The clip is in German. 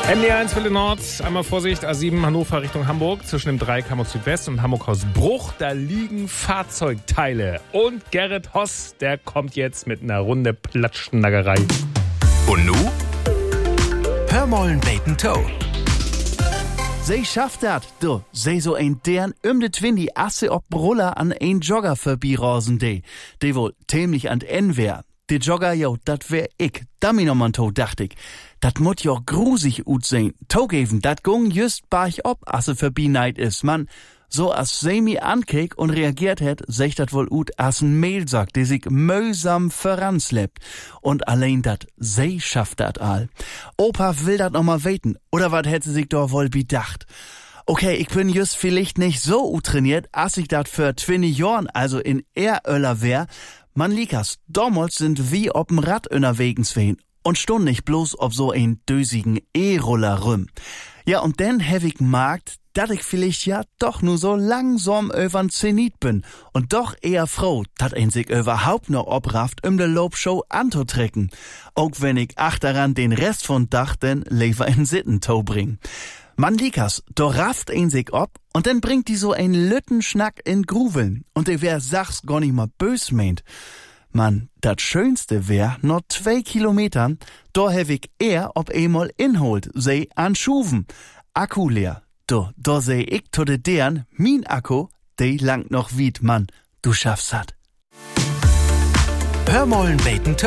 MD1 Welle Nord, einmal Vorsicht, A7 Hannover Richtung Hamburg, zwischen dem Dreieck Südwest und Hamburg-Haus Bruch, da liegen Fahrzeugteile. Und Gerrit Hoss, der kommt jetzt mit einer Runde Platschnackerei. Und nu? Hör mollen beten Toe. Sie schafft dat, du. Sie so ein deren de Twindi Asse ob Bruller an ein Jogger vorbeirosen de wohl tämlich an N wär. De Jogger, jo, dat wär ich. Dammi noch mal to, dacht ich. Dat mut jo grusig ut sein. Togeven, dat gung just barch ob, asse vorbei is, man. So as sie mi ankek und reagiert het, sech dat wohl ut assen Mehlsack, der sich mühsam voranslebt. Und allein dat, sie schafft dat all. Opa will dat noch mal weten, oder wat hätte sich doch wohl bedacht? Okay, ich bin just vielleicht nicht so trainiert, as ich dat für 20 Jahren, also in Öller wär. Man likas, damals sind wie ob'n Rad unterwegs wehen und stund nicht bloß ob so ein dösigen E-Roller rüm. Ja, und dann hab ich gemerkt, dat ich vielleicht ja doch nur so langsam übern Zenit bin und doch eher froh, dat ein sich überhaupt noch obrafft, de Lobshow anzutrecken. Auch wenn ich achteran den Rest von Dach denn lieber in Sittentau bring. Man likas, do rafft ein sich ob und dann bringt die so ein Lüttenschnack in Gruveln und der wär sachs gar nicht mal bös meint. Man, dat Schönste wär, noch 2 Kilometern, da hab ich eher ob einmal inholt, sei an Schuven. Akku leer. Da seh ich to de deren, min Akku, de langt noch wied, Mann. Du schaffst hat. Hör mollen beten Toe.